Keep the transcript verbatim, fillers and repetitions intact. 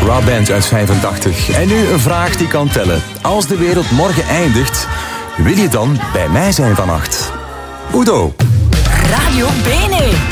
Ra Band uit vijfentachtig. En nu een vraag die kan tellen. Als de wereld morgen eindigt, wil je dan bij mij zijn vannacht? Udo. Radio Bene.